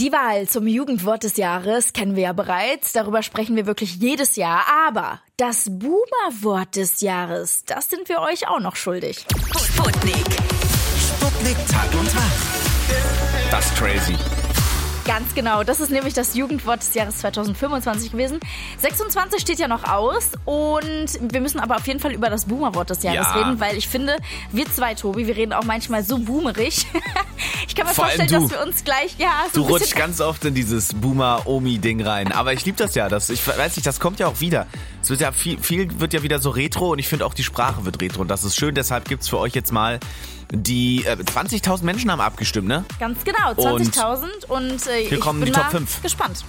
Die Wahl zum Jugendwort des Jahres kennen wir ja bereits. Darüber sprechen wir wirklich jedes Jahr. Aber das Boomer-Wort des Jahres, das sind wir euch auch noch schuldig. Sputnik Tag und Wach. Das ist crazy. Ganz genau, das ist nämlich das Jugendwort des Jahres 2025 gewesen. 26 steht ja noch aus und wir müssen aber auf jeden Fall über das Boomer-Wort des Jahres reden, weil ich finde, wir zwei, Tobi, wir reden auch manchmal so boomerig. Ich kann mir vorstellen, dass wir uns gleich, Du rutschst ganz oft in dieses Boomer-Omi-Ding rein, aber ich liebe das ja, ich weiß nicht, das kommt ja auch wieder. Es wird ja viel wird ja wieder so retro und ich finde auch die Sprache wird retro und das ist schön, deshalb gibt's für euch jetzt mal die 20.000 Menschen haben abgestimmt, ne? Ganz genau, 20.000 und hier kommen ich bin die Top 5. Gespannt.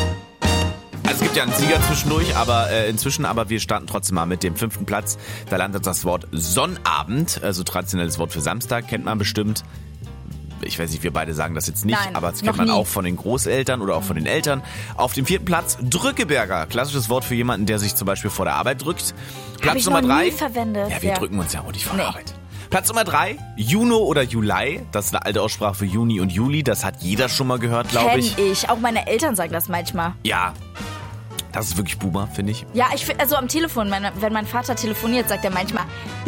Also es gibt ja einen Sieger zwischendurch, aber wir starten trotzdem mal mit dem 5. Platz. Da landet das Wort Sonnabend, also traditionelles Wort für Samstag, kennt man bestimmt. Ich weiß nicht, wir beide sagen das jetzt nicht, aber das kennt man auch von den Großeltern oder auch von den Eltern. Auf dem 4. Platz Drückeberger, klassisches Wort für jemanden, der sich zum Beispiel vor der Arbeit drückt. Platz Nummer 3. Nie verwendet. Ja, wir drücken uns ja auch nicht vor der Arbeit. Platz Nummer 3, Juno oder Juli. Das ist eine alte Aussprache für Juni und Juli. Das hat jeder schon mal gehört, glaube ich. Kenn ich. Auch meine Eltern sagen das manchmal. Ja, das ist wirklich Boomer, finde ich. Ja, ich finde, also am Telefon, wenn mein Vater telefoniert, sagt er manchmal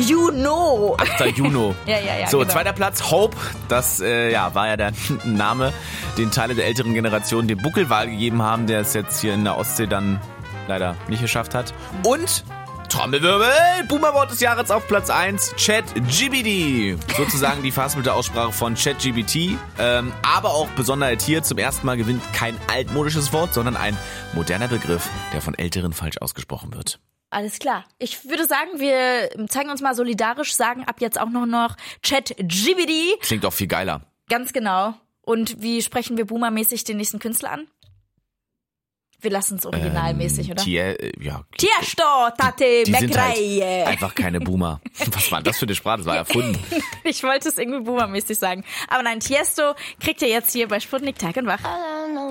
Juno. 8. Juno. Ja. So, genau. 2. Platz, Hope. Das war ja der Name, den Teile der älteren Generation dem Buckelwal gegeben haben, der es jetzt hier in der Ostsee dann leider nicht geschafft hat. Und Trommelwirbel, Boomerwort des Jahres auf Platz 1, ChatGPT. Sozusagen die verhaspelte Aussprache von ChatGPT. Aber auch besonders hier zum ersten Mal gewinnt kein altmodisches Wort, sondern ein moderner Begriff, der von Älteren falsch ausgesprochen wird. Alles klar. Ich würde sagen, wir zeigen uns mal solidarisch, sagen ab jetzt auch noch ChatGPT. Klingt auch viel geiler. Ganz genau. Und wie sprechen wir boomermäßig den nächsten Künstler an? Wir lassen es originalmäßig, oder? Tiesto, Tate, die sind McRae. halt einfach keine Boomer. Was war das für eine Sprache? Das war erfunden. Ich wollte es irgendwie boomermäßig sagen. Aber nein, Tiesto kriegt ihr jetzt hier bei Sputnik Tag und Wach.